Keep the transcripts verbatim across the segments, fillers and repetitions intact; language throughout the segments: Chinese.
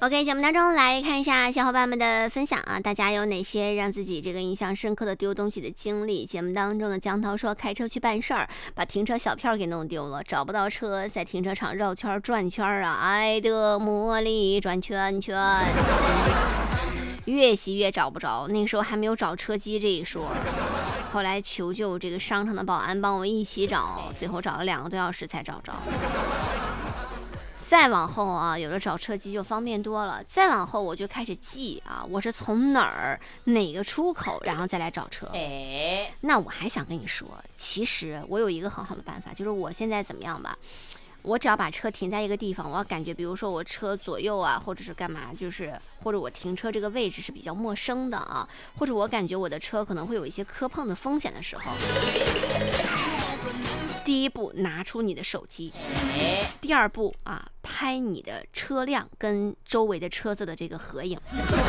OK， 节目当中来看一下小伙伴们的分享啊，大家有哪些让自己这个印象深刻的丢东西的经历？节目当中的江涛说，开车去办事儿，把停车小票给弄丢了，找不到车，在停车场绕圈转圈啊，爱的魔力转圈圈，越洗越找不着。那个时候还没有找车机这一说，后来求救这个商场的保安帮我一起找，最后找了两个多小时才找着。再往后啊，有了找车机就方便多了。再往后我就开始记啊，我是从哪儿哪个出口，然后再来找车。哎，那我还想跟你说，其实我有一个很好的办法，就是我现在怎么样吧，我只要把车停在一个地方，我要感觉，比如说我车左右啊，或者是干嘛，就是或者我停车这个位置是比较陌生的啊，或者我感觉我的车可能会有一些磕碰的风险的时候。第一步，拿出你的手机。第二步啊，拍你的车辆跟周围的车子的这个合影。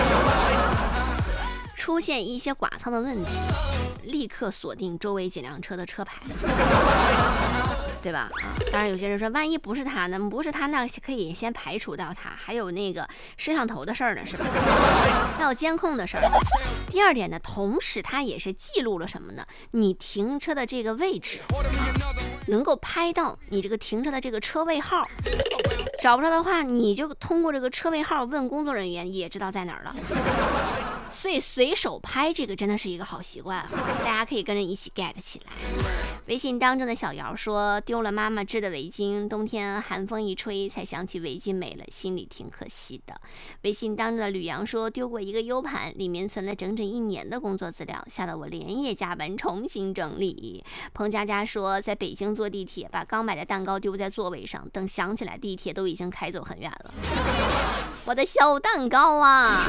出现一些剐蹭的问题，立刻锁定周围几辆车的车牌，对吧？啊，当然有些人说，万一不是他呢？不是他，那可以先排除掉他。还有那个摄像头的事儿呢，是吧？还有监控的事儿。第二点呢，同时它也是记录了什么呢？你停车的这个位置，能够拍到你这个停车的这个车位号。找不着的话，你就通过这个车位号问工作人员，也知道在哪儿了。所以随手拍这个真的是一个好习惯啊，大家可以跟着一起 get 起来。微信当中的小姚说，丢了妈妈织的围巾，冬天寒风一吹才想起围巾没了，心里挺可惜的。微信当中的吕阳说，丢过一个 U 盘，里面存了整整一年的工作资料，吓得我连夜加班重新整理。彭佳佳说，在北京坐地铁，把刚买的蛋糕丢在座位上，等想起来地铁都已经开走很远了。我的小蛋糕啊！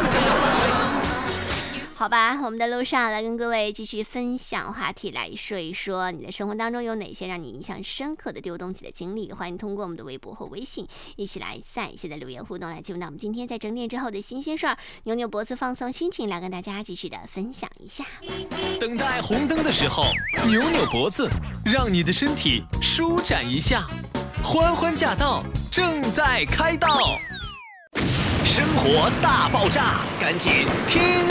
好吧，我们在路上来跟各位继续分享话题，来说一说你的生活当中有哪些让你印象深刻的丢东西的经历。欢迎通过我们的微博和微信一起来在线的留言互动，来进入到我们今天在整点之后的新鲜事儿，扭扭脖子放松心情，来跟大家继续的分享一下。 等待红灯的时候，扭扭脖子，让你的身体舒展一下。欢欢驾到，正在开道。生活大爆炸，赶紧听